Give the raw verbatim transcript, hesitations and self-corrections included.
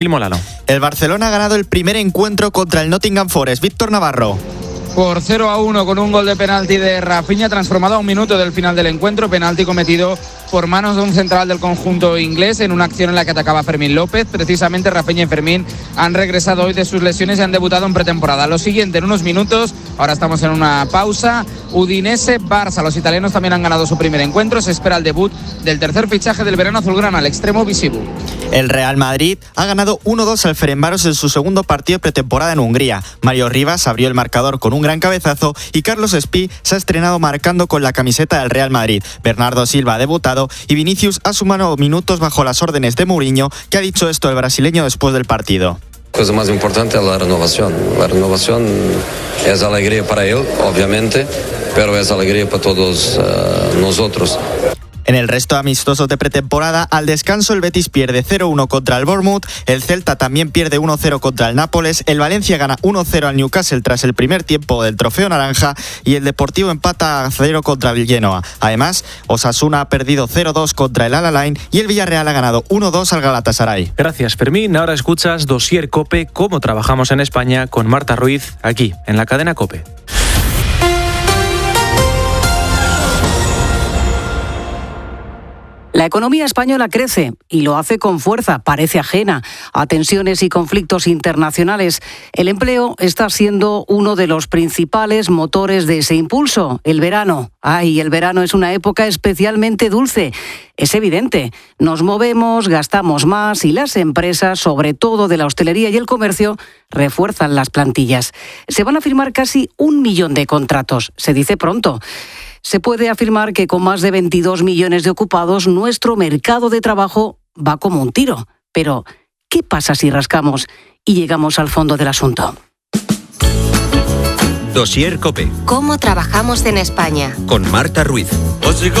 Molano. El Barcelona ha ganado el primer encuentro contra el Nottingham Forest. Víctor Navarro. Por cero a uno con un gol de penalti de Rafinha, transformado a un minuto del final del encuentro. Penalti cometido por manos de un central del conjunto inglés en una acción en la que atacaba Fermín López. Precisamente Rafinha y Fermín han regresado hoy de sus lesiones y han debutado en pretemporada. Lo siguiente en unos minutos, ahora estamos en una pausa. Udinese-Barça, los italianos también han ganado su primer encuentro. Se espera el debut del tercer fichaje del verano azulgrana, al extremo Visibu. El Real Madrid ha ganado uno dos al Ferencváros en su segundo partido de pretemporada en Hungría. Mario Rivas abrió el marcador con un gran cabezazo y Carlos Espí se ha estrenado marcando con la camiseta del Real Madrid. Bernardo Silva ha debutado y Vinicius ha sumado minutos bajo las órdenes de Mourinho, que ha dicho esto el brasileño después del partido. La cosa más importante es la renovación. La renovación es alegría para él, obviamente, pero es alegría para todos uh, nosotros. En el resto de amistosos de pretemporada, al descanso el Betis pierde cero uno contra el Bournemouth, el Celta también pierde uno cero contra el Nápoles, el Valencia gana uno cero al Newcastle tras el primer tiempo del Trofeo Naranja y el Deportivo empata a cero contra el Genoa. Además, Osasuna ha perdido cero dos contra el Al-Ain y el Villarreal ha ganado uno dos al Galatasaray. Gracias, Fermín. Ahora escuchas Dossier COPE, cómo trabajamos en España, con Marta Ruiz, aquí, en la cadena COPE. La economía española crece y lo hace con fuerza, parece ajena a tensiones y conflictos internacionales. El empleo está siendo uno de los principales motores de ese impulso. El verano. Ay, el verano es una época especialmente dulce. Es evidente. Nos movemos, gastamos más y las empresas, sobre todo de la hostelería y el comercio, refuerzan las plantillas. Se van a firmar casi un millón de contratos. Se dice pronto. Se puede afirmar que con más de veintidós millones de ocupados, nuestro mercado de trabajo va como un tiro. Pero, ¿qué pasa si rascamos y llegamos al fondo del asunto? Dossier COPE. ¿Cómo trabajamos en España? Con Marta Ruiz. Os llegó